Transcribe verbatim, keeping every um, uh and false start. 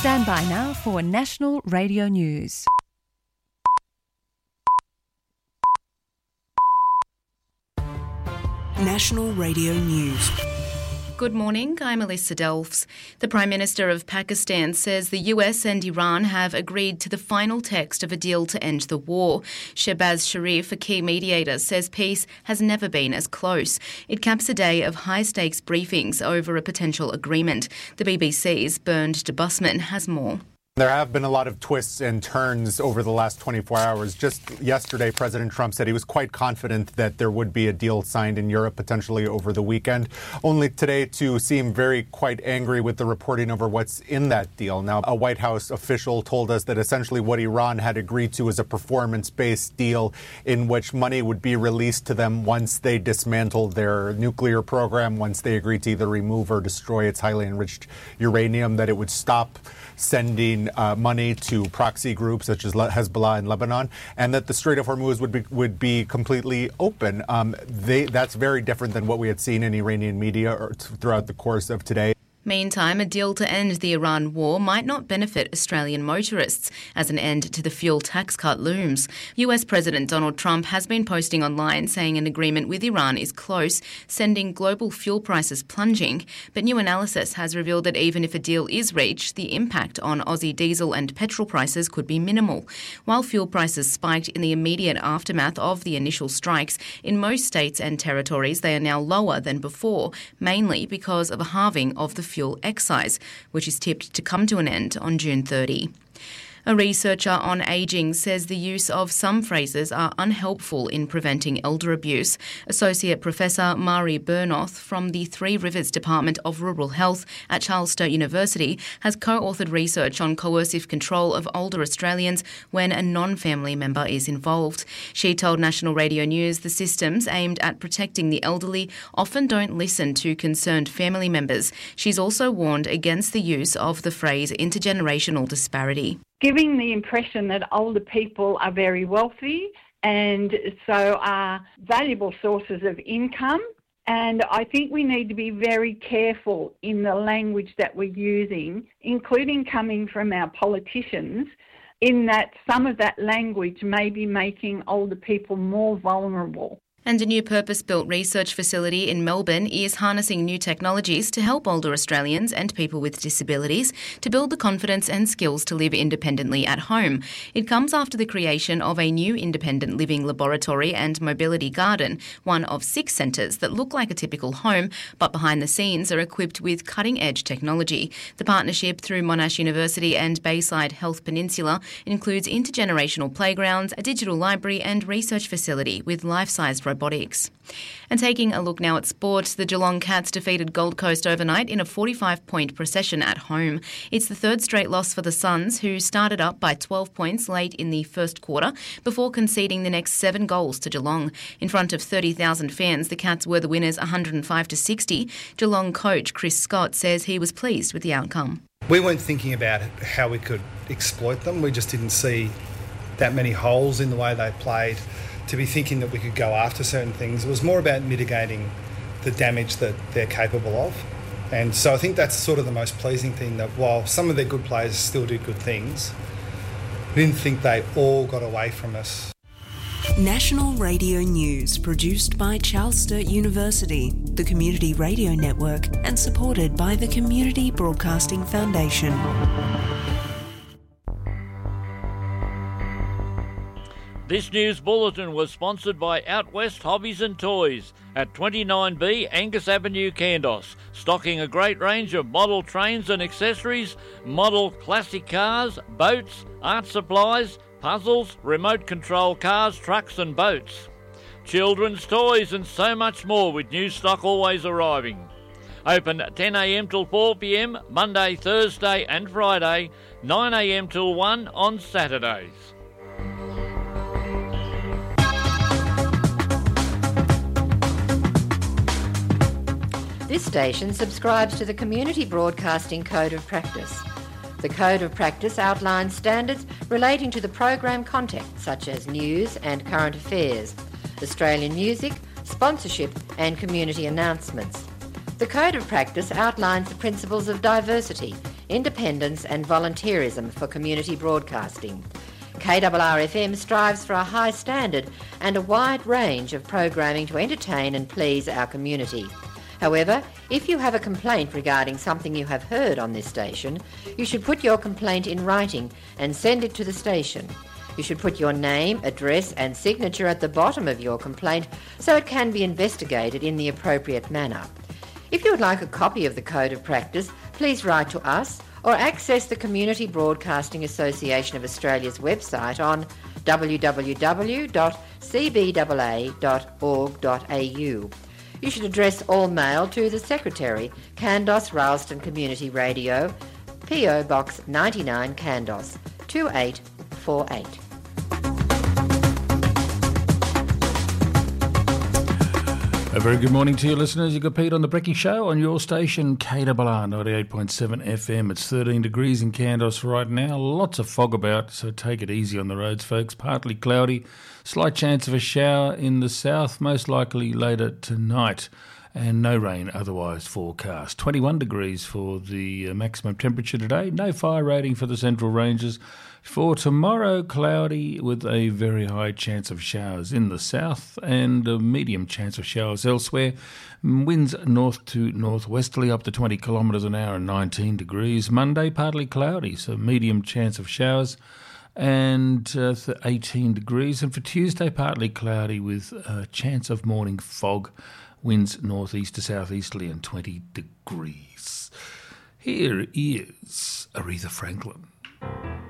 Stand by now for National Radio News. National Radio News. Good morning, I'm Alyssa Delfs. The Prime Minister of Pakistan says the U S and Iran have agreed to the final text of a deal to end the war. Shehbaz Sharif, a key mediator, says peace has never been as close. It caps a day of high-stakes briefings over a potential agreement. The B B C's Bernd de Busman has more. There have been a lot of twists and turns over the last twenty-four hours. Just yesterday, President Trump said he was quite confident that there would be a deal signed in Europe potentially over the weekend, only today to seem very quite angry with the reporting over what's in that deal. Now, a White House official told us that essentially what Iran had agreed to is a performance-based deal in which money would be released to them once they dismantled their nuclear program, once they agreed to either remove or destroy its highly enriched uranium, that it would stop sending uh, money to proxy groups such as Hezbollah in Lebanon, and that the Strait of Hormuz would be would be completely open. Um, they, that's very different than what we had seen in Iranian media or t- throughout the course of today. Meantime, a deal to end the Iran war might not benefit Australian motorists as an end to the fuel tax cut looms. U S President Donald Trump has been posting online saying an agreement with Iran is close, sending global fuel prices plunging. But new analysis has revealed that even if a deal is reached, the impact on Aussie diesel and petrol prices could be minimal. While fuel prices spiked in the immediate aftermath of the initial strikes, in most states and territories they are now lower than before, mainly because of a halving of the fuel excise, which is tipped to come to an end on June thirtieth. A researcher on ageing says the use of some phrases are unhelpful in preventing elder abuse. Associate Professor Mari Bernoth from the Three Rivers Department of Rural Health at Charles Sturt University has co-authored research on coercive control of older Australians when a non-family member is involved. She told National Radio News the systems aimed at protecting the elderly often don't listen to concerned family members. She's also warned against the use of the phrase intergenerational disparity. Giving the impression that older people are very wealthy and so are valuable sources of income. And I think we need to be very careful in the language that we're using, including coming from our politicians, in that some of that language may be making older people more vulnerable. And a new purpose-built research facility in Melbourne is harnessing new technologies to help older Australians and people with disabilities to build the confidence and skills to live independently at home. It comes after the creation of a new independent living laboratory and mobility garden, one of six centres that look like a typical home, but behind the scenes are equipped with cutting-edge technology. The partnership through Monash University and Bayside Health Peninsula includes intergenerational playgrounds, a digital library and research facility with life-sized robotics. And taking a look now at sport, the Geelong Cats defeated Gold Coast overnight in a forty-five point procession at home. It's the third straight loss for the Suns, who started up by twelve points late in the first quarter before conceding the next seven goals to Geelong. In front of thirty thousand fans, the Cats were the winners one hundred five to sixty. Geelong coach Chris Scott says he was pleased with the outcome. We weren't thinking about how we could exploit them. We just didn't see that many holes in the way they played to be thinking that we could go after certain things. It was more about mitigating the damage that they're capable of. And so I think that's sort of the most pleasing thing, that while some of their good players still do good things, we didn't think they all got away from us. National Radio News, produced by Charles Sturt University, the Community Radio Network, and supported by the Community Broadcasting Foundation. This news bulletin was sponsored by Out West Hobbies and Toys at twenty-nine B Angus Avenue, Kandos, stocking a great range of model trains and accessories, model classic cars, boats, art supplies, puzzles, remote control cars, trucks and boats, children's toys and so much more, with new stock always arriving. Open ten a m till four p m Monday, Thursday and Friday, nine a m till one on Saturdays. This station subscribes to the Community Broadcasting Code of Practice. The Code of Practice outlines standards relating to the program content, such as news and current affairs, Australian music, sponsorship and community announcements. The Code of Practice outlines the principles of diversity, independence and volunteerism for community broadcasting. K R R F M strives for a high standard and a wide range of programming to entertain and please our community. However, if you have a complaint regarding something you have heard on this station, you should put your complaint in writing and send it to the station. You should put your name, address and signature at the bottom of your complaint so it can be investigated in the appropriate manner. If you would like a copy of the Code of Practice, please write to us or access the Community Broadcasting Association of Australia's website on w w w dot c b a a dot org dot a u. You should address all mail to the Secretary, Kandos Ralston Community Radio, P O Box ninety-nine Kandos, two eight four eight. A very good morning to you listeners. You've got Pete on the Brekkie Show on your station K R R ninety-eight point seven F M. It's thirteen degrees in Kandos right now. Lots of fog about, so take it easy on the roads, folks. Partly cloudy, slight chance of a shower in the south, most likely later tonight, and no rain otherwise forecast. twenty-one degrees for the maximum temperature today. No fire rating for the Central Ranges. For tomorrow, cloudy with a very high chance of showers in the south and a medium chance of showers elsewhere. Winds north to northwesterly up to twenty kilometres an hour and nineteen degrees. Monday, partly cloudy, so medium chance of showers and uh, eighteen degrees. And for Tuesday, partly cloudy with a chance of morning fog. Winds northeast to southeasterly and twenty degrees. Here is Aretha Franklin.